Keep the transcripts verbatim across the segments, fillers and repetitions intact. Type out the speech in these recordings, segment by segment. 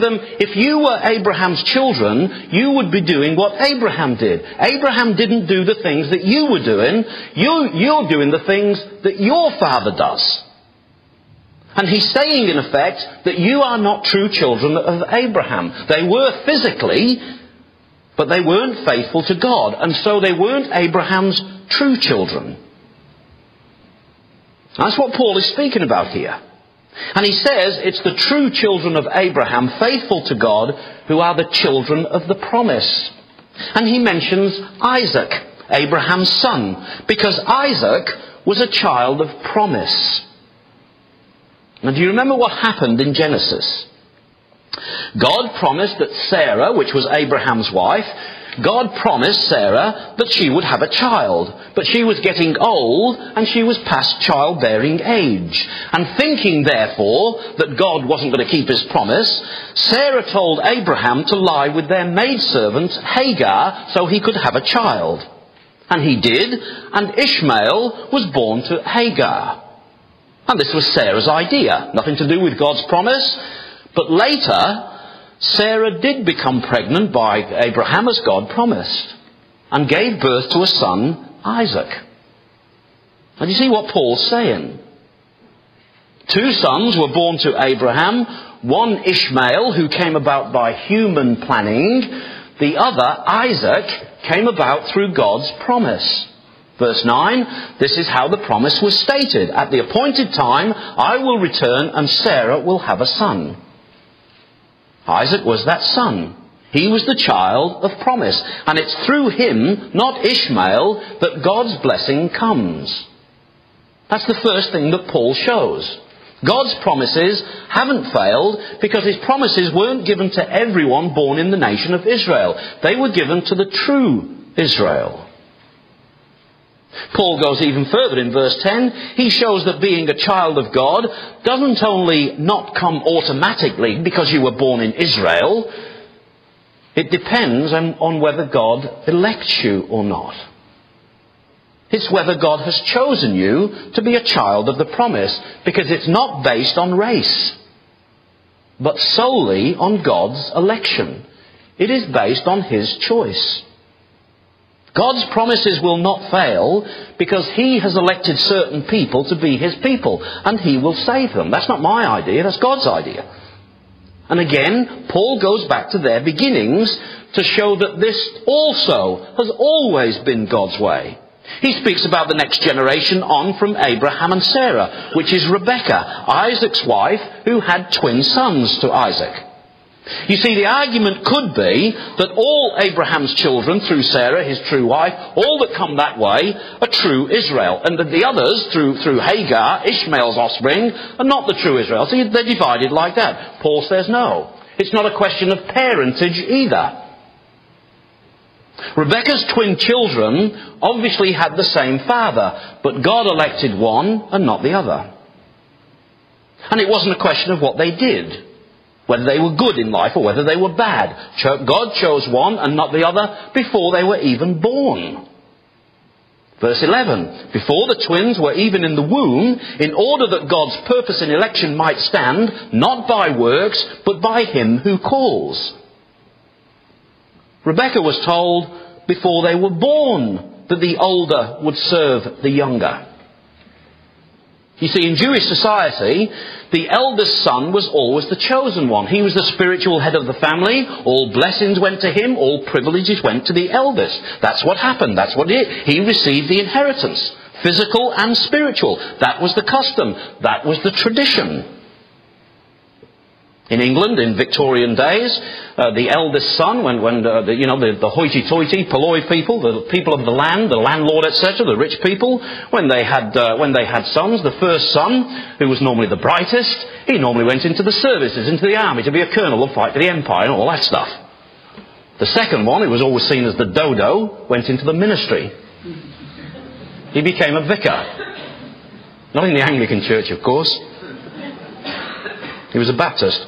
them, if you were Abraham's children, you would be doing what Abraham did. Abraham didn't do the things that you were doing. You, you're doing the things that your father does. And he's saying, in effect, that you are not true children of Abraham. They were physically, but they weren't faithful to God. And so they weren't Abraham's true children. That's what Paul is speaking about here. And he says it's the true children of Abraham, faithful to God, who are the children of the promise. And he mentions Isaac, Abraham's son, because Isaac was a child of promise. Now, do you remember what happened in Genesis? God promised that Sarah, which was Abraham's wife, God promised Sarah that she would have a child. But she was getting old and she was past childbearing age. And thinking, therefore, that God wasn't going to keep his promise, Sarah told Abraham to lie with their maidservant Hagar so he could have a child. And he did, and Ishmael was born to Hagar. And this was Sarah's idea, nothing to do with God's promise. But later, Sarah did become pregnant by Abraham as God promised, and gave birth to a son, Isaac. And you see what Paul's saying? Two sons were born to Abraham, one Ishmael, who came about by human planning, the other, Isaac, came about through God's promise. Verse nine, this is how the promise was stated. At the appointed time, I will return and Sarah will have a son. Isaac was that son. He was the child of promise. And it's through him, not Ishmael, that God's blessing comes. That's the first thing that Paul shows. God's promises haven't failed because his promises weren't given to everyone born in the nation of Israel. They were given to the true Israel. Paul goes even further in verse ten. He shows that being a child of God doesn't only not come automatically because you were born in Israel. It depends on, on whether God elects you or not. It's whether God has chosen you to be a child of the promise, because it's not based on race, but solely on God's election. It is based on his choice. God's promises will not fail because he has elected certain people to be his people, and he will save them. That's not my idea, that's God's idea. And again, Paul goes back to their beginnings to show that this also has always been God's way. He speaks about the next generation on from Abraham and Sarah, which is Rebekah, Isaac's wife, who had twin sons to Isaac. You see, the argument could be that all Abraham's children through Sarah, his true wife, all that come that way are true Israel. And that the others, through, through Hagar, Ishmael's offspring, are not the true Israel. So they're divided like that. Paul says no. It's not a question of parentage either. Rebekah's twin children obviously had the same father, but God elected one and not the other. And it wasn't a question of what they did, whether they were good in life or whether they were bad. God chose one and not the other before they were even born. Verse eleven, before the twins were even in the womb, in order that God's purpose in election might stand, not by works, but by him who calls. Rebekah was told before they were born that the older would serve the younger. You see, in Jewish society, the eldest son was always the chosen one. He was the spiritual head of the family. All blessings went to him. All privileges went to the eldest. That's what happened. That's what it, he received the inheritance, physical and spiritual. That was the custom. That was the tradition. In England, in Victorian days, uh, the eldest son, when, when uh, the, you know, the, the hoity-toity, polloi people, the people of the land, the landlord, et cetera, the rich people, when they had uh, when they had sons, the first son, who was normally the brightest, he normally went into the services, into the army, to be a colonel and fight for the empire and all that stuff. The second one, who was always seen as the dodo, went into the ministry. He became a vicar. Not in the Anglican Church, of course. He was a Baptist.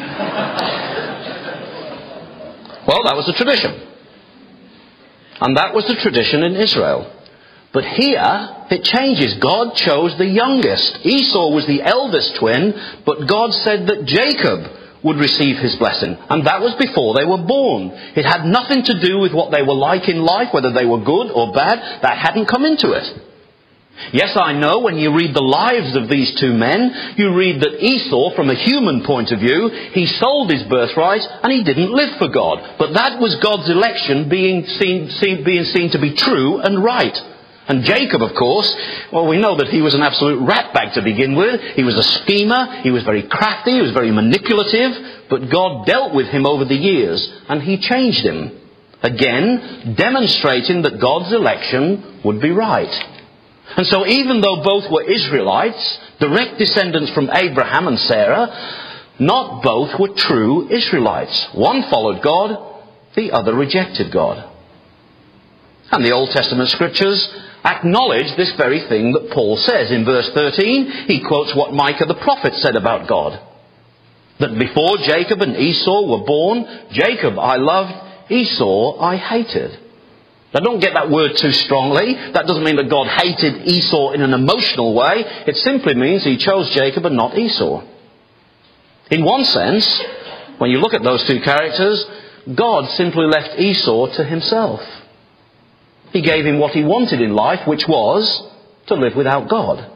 Well, that was the tradition. And that was the tradition in Israel. But here, it changes. God chose the youngest. Esau was the eldest twin, but God said that Jacob would receive his blessing. And that was before they were born. It had nothing to do with what they were like in life, whether they were good or bad. That hadn't come into it. Yes, I know when you read the lives of these two men, you read that Esau, from a human point of view, he sold his birthright and he didn't live for God. But that was God's election being seen, seen, being seen to be true and right. And Jacob, of course, well, we know that he was an absolute ratbag to begin with. He was a schemer, he was very crafty, he was very manipulative, but God dealt with him over the years and he changed him. Again, demonstrating that God's election would be right. And so even though both were Israelites, direct descendants from Abraham and Sarah, not both were true Israelites. One followed God, the other rejected God. And the Old Testament scriptures acknowledge this very thing that Paul says. In verse thirteen, he quotes what Micah the prophet said about God. That before Jacob and Esau were born, Jacob I loved, Esau I hated. Now don't get that word too strongly. That doesn't mean that God hated Esau in an emotional way. It simply means he chose Jacob and not Esau. In one sense, when you look at those two characters, God simply left Esau to himself. He gave him what he wanted in life, which was to live without God.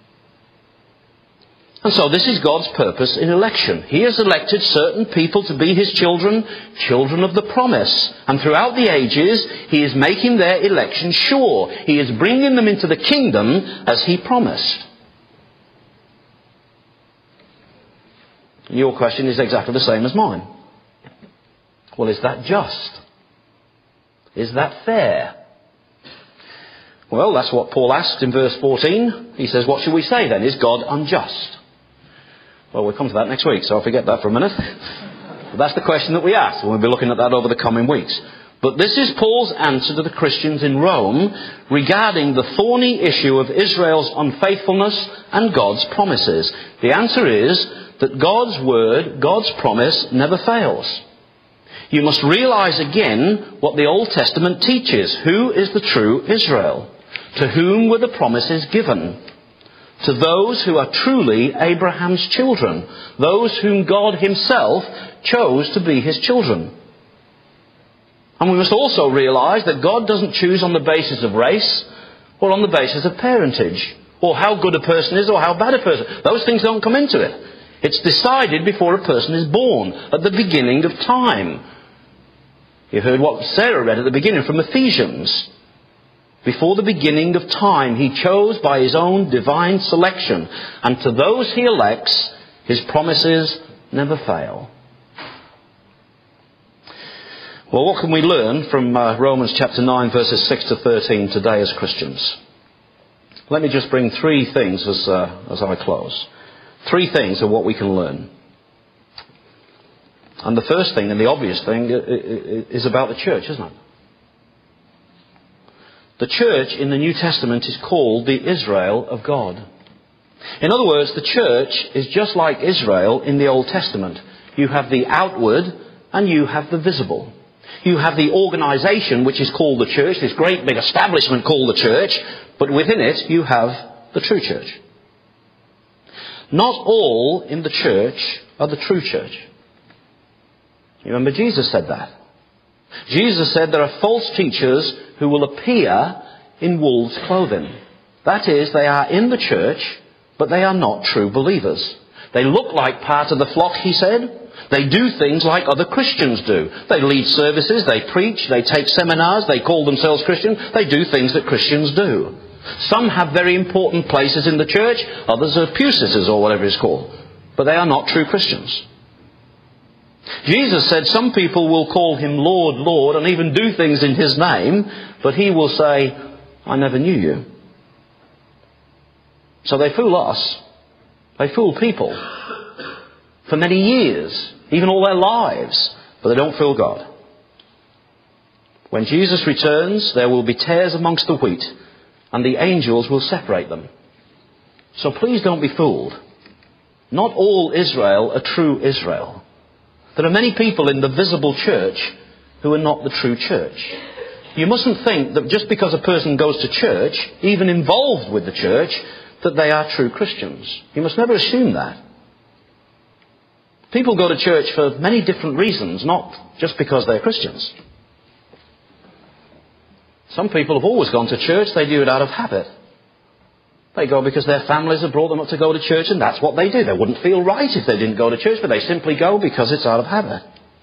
And so this is God's purpose in election. He has elected certain people to be his children, children of the promise. And throughout the ages, he is making their election sure. He is bringing them into the kingdom as he promised. Your question is exactly the same as mine. Well, is that just? Is that fair? Well, that's what Paul asked in verse fourteen. He says, what should we say then? Is God unjust? Well, we'll come to that next week, so I'll forget that for a minute. But that's the question that we ask, and we'll be looking at that over the coming weeks. But this is Paul's answer to the Christians in Rome regarding the thorny issue of Israel's unfaithfulness and God's promises. The answer is that God's word, God's promise, never fails. You must realize again what the Old Testament teaches. Who is the true Israel? To whom were the promises given? To those who are truly Abraham's children, those whom God himself chose to be his children. And we must also realize that God doesn't choose on the basis of race or on the basis of parentage or how good a person is or how bad a person. Those things don't come into it. It's decided before a person is born, at the beginning of time. You heard what Sarah read at the beginning from Ephesians. Before the beginning of time, he chose by his own divine selection. And to those he elects, his promises never fail. Well, what can we learn from uh, Romans chapter nine, verses six to thirteen today as Christians? Let me just bring three things as, uh, as I close. Three things of what we can learn. And the first thing, and the obvious thing, is about the church, isn't it? The church in the New Testament is called the Israel of God. In other words, the church is just like Israel in the Old Testament. You have the outward and you have the visible. You have the organisation which is called the church, this great big establishment called the church, but within it you have the true church. Not all in the church are the true church. You remember Jesus said that. Jesus said there are false teachers who will appear in wolves' clothing. That is, they are in the church, but they are not true believers. They look like part of the flock, he said. They do things like other Christians do. They lead services, they preach, they take seminars, they call themselves Christian. They do things that Christians do. Some have very important places in the church, others are pew sitters or whatever it's called. But they are not true Christians. Jesus said some people will call him Lord, Lord, and even do things in his name, but he will say, I never knew you. So they fool us. They fool people for many years, even all their lives, but they don't fool God. When Jesus returns, there will be tares amongst the wheat, and the angels will separate them. So please don't be fooled. Not all Israel are true Israel. There are many people in the visible church who are not the true church. You mustn't think that just because a person goes to church, even involved with the church, that they are true Christians. You must never assume that. People go to church for many different reasons, not just because they're Christians. Some people have always gone to church. They do it out of habit. They go because their families have brought them up to go to church, and that's what they do. They wouldn't feel right if they didn't go to church, but they simply go because it's out of habit.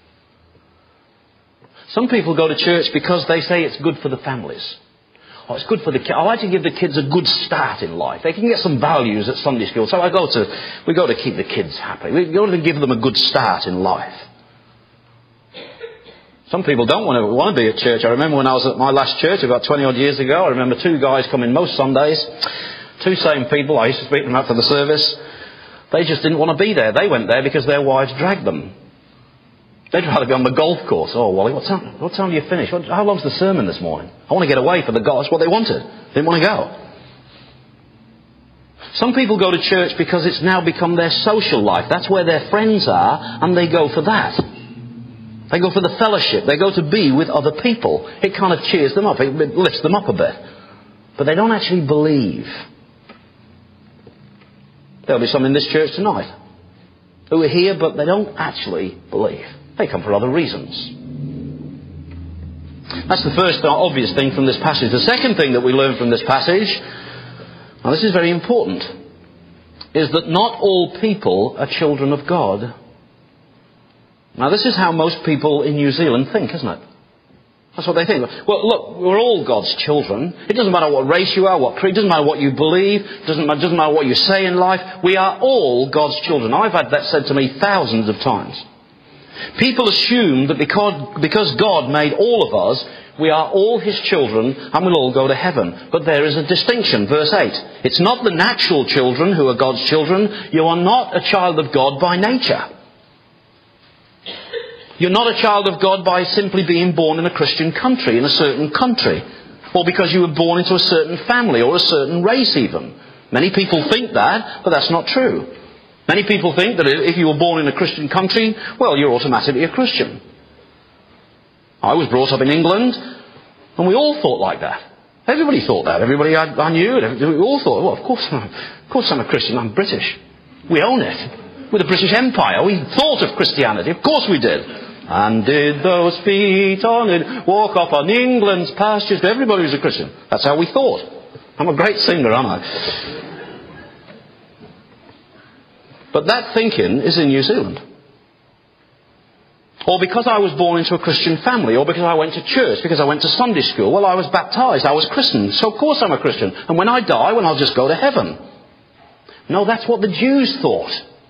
Some people go to church because they say it's good for the families. Oh, it's good for the kids. I like to give the kids a good start in life. They can get some values at Sunday school. So I go to, we go to keep the kids happy. We go to give them a good start in life. Some people don't want to, want to be at church. I remember when I was at my last church about twenty odd years ago, I remember two guys coming most Sundays. Two same people. I used to speak them after the service. They just didn't want to be there. They went there because their wives dragged them. They'd rather be on the golf course. Oh, Wally, what time, what time do you finish? What, how long's the sermon this morning? I want to get away for the golf. That's what they wanted. They didn't want to go. Some people go to church because it's now become their social life. That's where their friends are, and they go for that. They go for the fellowship. They go to be with other people. It kind of cheers them up. It lifts them up a bit. But they don't actually believe. There'll be some in this church tonight who are here, but they don't actually believe. They come for other reasons. That's the first obvious thing from this passage. The second thing that we learn from this passage, and this is very important, is that not all people are children of God. Now, this is how most people in New Zealand think, isn't it? That's what they think. Well, look, we're all God's children. It doesn't matter what race you are, what creed, it doesn't matter what you believe, it doesn't, it doesn't matter what you say in life. We are all God's children. I've had that said to me thousands of times. People assume that because, because God made all of us, we are all His children and we'll all go to heaven. But there is a distinction. Verse eight. It's not the natural children who are God's children. You are not a child of God by nature. You're not a child of God by simply being born in a Christian country, in a certain country. Or because you were born into a certain family or a certain race even. Many people think that, but that's not true. Many people think that if you were born in a Christian country, well, you're automatically a Christian. I was brought up in England, and we all thought like that. Everybody thought that. Everybody I, I knew, we all thought, well, of course, of course I'm a Christian, I'm British. We own it. We're the British Empire. We thought of Christianity. Of course we did. And did those feet on it walk up on England's pastures? Everybody was a Christian. That's how we thought. I'm a great singer, aren't I? But that thinking is in New Zealand. Or because I was born into a Christian family, or because I went to church, because I went to Sunday school. Well, I was baptized, I was christened, so of course I'm a Christian. And when I die, well, I'll just go to heaven. No, that's what the Jews thought.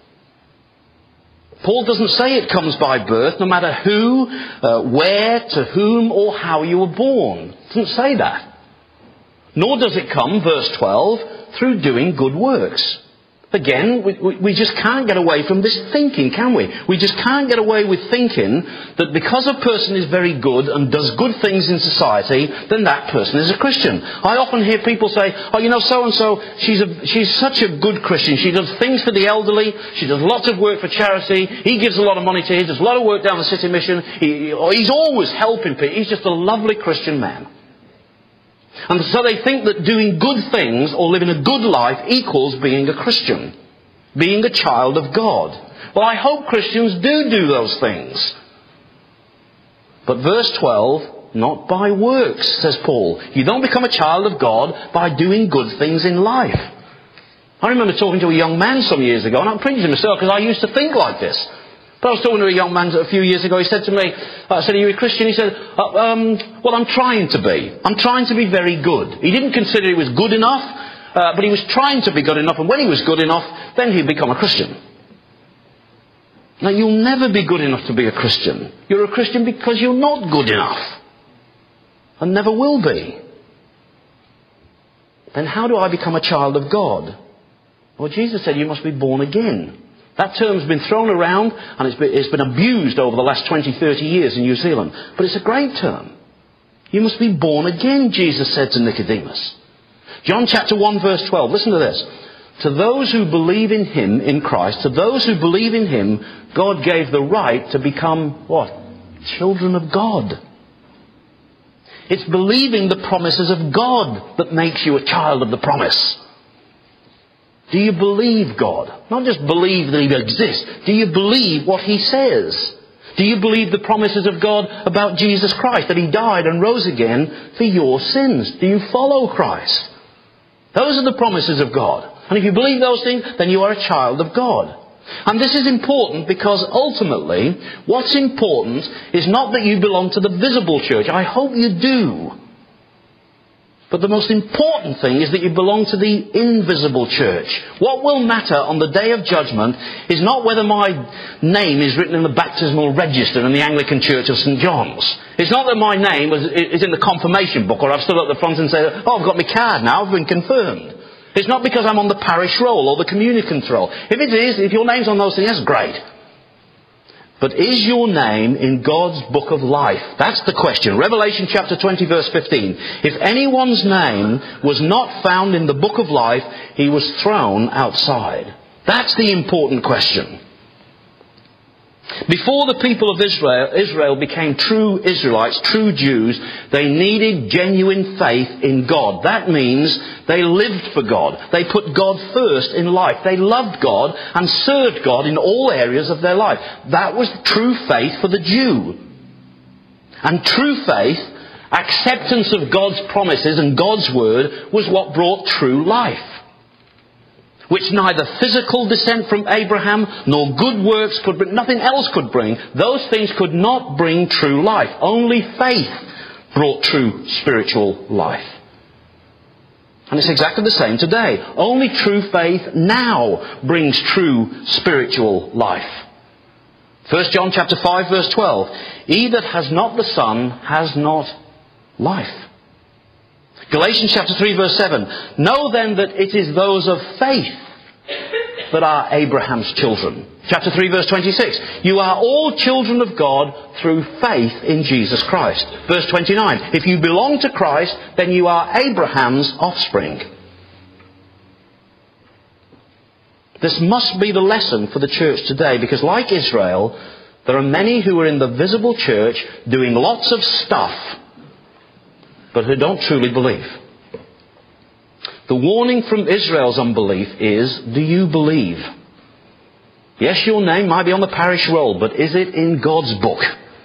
Paul doesn't say it comes by birth, no matter who, uh, where, to whom, or how you were born. It doesn't say that. Nor does it come, verse twelve, through doing good works. Again, we, we just can't get away from this thinking, can we? We just can't get away with thinking that because a person is very good and does good things in society, then that person is a Christian. I often hear people say, oh, you know, so-and-so, she's, a, she's such a good Christian. She does things for the elderly. She does lots of work for charity. He gives a lot of money to him. He does a lot of work down the city mission. He, he's always helping people. He's just a lovely Christian man. And so they think that doing good things or living a good life equals being a Christian, being a child of God. Well, I hope Christians do do those things. But verse twelve, not by works, says Paul. You don't become a child of God by doing good things in life. I remember talking to a young man some years ago, and I'm preaching to myself because I used to think like this. But I was talking to a young man a few years ago. He said to me, I said, are you a Christian? He said, uh, um, well, I'm trying to be. I'm trying to be very good. He didn't consider he was good enough, uh, but he was trying to be good enough. And when he was good enough, then he'd become a Christian. Now, you'll never be good enough to be a Christian. You're a Christian because you're not good enough. And never will be. Then how do I become a child of God? Well, Jesus said you must be born again. That term's been thrown around and it's been, it's been abused over the last twenty, thirty years in New Zealand. But it's a great term. You must be born again, Jesus said to Nicodemus. John chapter one verse twelve. Listen to this. To those who believe in Him, in Christ, to those who believe in Him, God gave the right to become, what? Children of God. It's believing the promises of God that makes you a child of the promise. Do you believe God? Not just believe that He exists. Do you believe what He says? Do you believe the promises of God about Jesus Christ, that He died and rose again for your sins? Do you follow Christ? Those are the promises of God. And if you believe those things, then you are a child of God. And this is important because ultimately, what's important is not that you belong to the visible church. I hope you do. But the most important thing is that you belong to the invisible church. What will matter on the day of judgment is not whether my name is written in the baptismal register in the Anglican Church of Saint John's. It's not that my name is in the confirmation book or I've stood at the front and said, oh, I've got my card now, I've been confirmed. It's not because I'm on the parish roll or the communicant roll. If it is, if your name's on those things, that's great. But is your name in God's book of life? That's the question. Revelation chapter twenty verse fifteen. If anyone's name was not found in the book of life, he was thrown outside. That's the important question. Before the people of Israel, Israel became true Israelites, true Jews, they needed genuine faith in God. That means they lived for God. They put God first in life. They loved God and served God in all areas of their life. That was true faith for the Jew. And true faith, acceptance of God's promises and God's word, was what brought true life. Which neither physical descent from Abraham nor good works could bring, nothing else could bring. Those things could not bring true life. Only faith brought true spiritual life. And it's exactly the same today. Only true faith now brings true spiritual life. First John chapter five verse twelve. He that has not the Son has not life. Galatians chapter three verse seven. Know then that it is those of faith that are Abraham's children. Chapter three verse twenty-six. You are all children of God through faith in Jesus Christ. Verse twenty-nine. If you belong to Christ, then you are Abraham's offspring. This must be the lesson for the church today, because like Israel, there are many who are in the visible church doing lots of stuff, but who don't truly believe. The warning from Israel's unbelief is, do you believe? Yes, your name might be on the parish roll, but is it in God's book?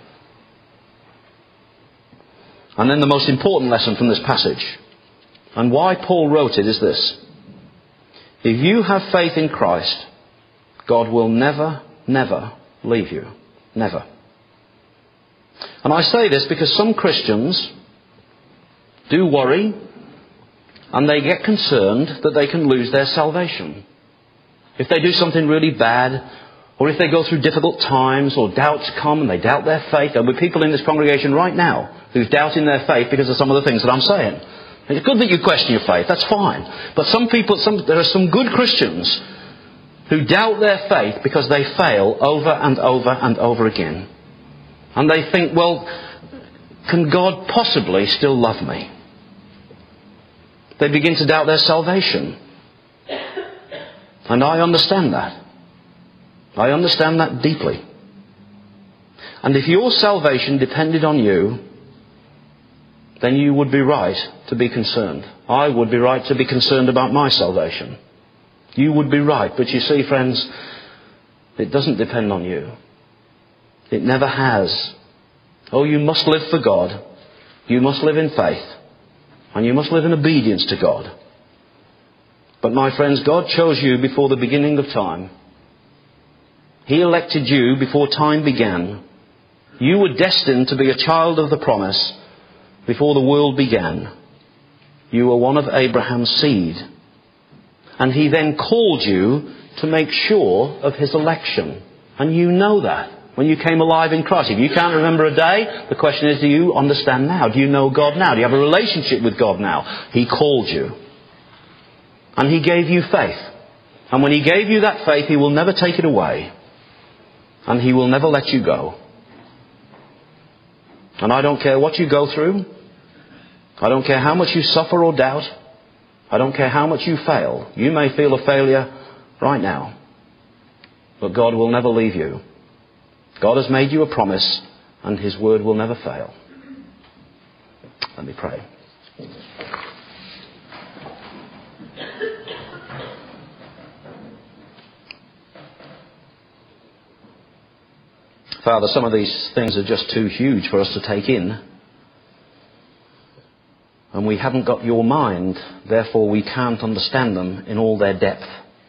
And then the most important lesson from this passage, and why Paul wrote it, is this. If you have faith in Christ, God will never, never leave you. Never. And I say this because some Christians do worry, and they get concerned that they can lose their salvation. If they do something really bad, or if they go through difficult times, or doubts come and they doubt their faith. There will be people in this congregation right now who's doubting their faith because of some of the things that I'm saying. It's good that you question your faith, that's fine. But some people, some, there are some good Christians who doubt their faith because they fail over and over and over again. And they think, well, can God possibly still love me? They begin to doubt their salvation. And I understand that. I understand that deeply. And if your salvation depended on you, then you would be right to be concerned. I would be right to be concerned about my salvation. You would be right. But you see, friends, it doesn't depend on you. It never has. Oh, you must live for God. You must live in faith. And you must live in obedience to God. But my friends, God chose you before the beginning of time. He elected you before time began. You were destined to be a child of the promise before the world began. You were one of Abraham's seed. And He then called you to make sure of His election. And you know that when you came alive in Christ. If you can't remember a day, the question is, do you understand now? Do you know God now? Do you have a relationship with God now? He called you. And He gave you faith. And when He gave you that faith, He will never take it away. And He will never let you go. And I don't care what you go through. I don't care how much you suffer or doubt. I don't care how much you fail. You may feel a failure right now. But God will never leave you. God has made you a promise, and His word will never fail. Let me pray. Father, some of these things are just too huge for us to take in. And we haven't got your mind, therefore we can't understand them in all their depth.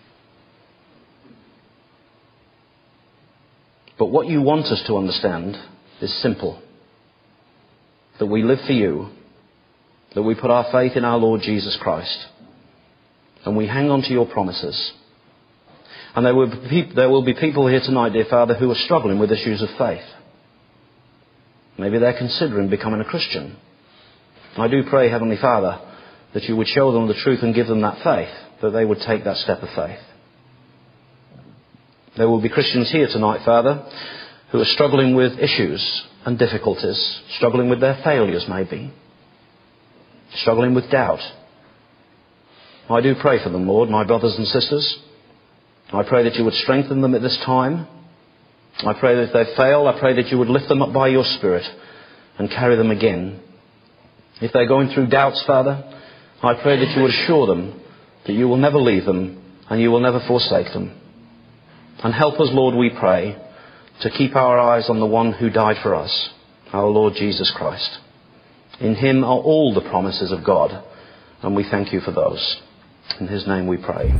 But what you want us to understand is simple. That we live for you, that we put our faith in our Lord Jesus Christ, and we hang on to your promises. And there will be, there will be people here tonight, dear Father, who are struggling with issues of faith. Maybe they're considering becoming a Christian. I do pray, Heavenly Father, that you would show them the truth and give them that faith, that they would take that step of faith. There will be Christians here tonight, Father, who are struggling with issues and difficulties, struggling with their failures maybe, struggling with doubt. I do pray for them, Lord, my brothers and sisters. I pray that you would strengthen them at this time. I pray that if they fail, I pray that you would lift them up by your Spirit and carry them again. If they're going through doubts, Father, I pray that you would assure them that you will never leave them and you will never forsake them. And help us, Lord, we pray, to keep our eyes on the one who died for us, our Lord Jesus Christ. In him are all the promises of God, and we thank you for those. In his name we pray.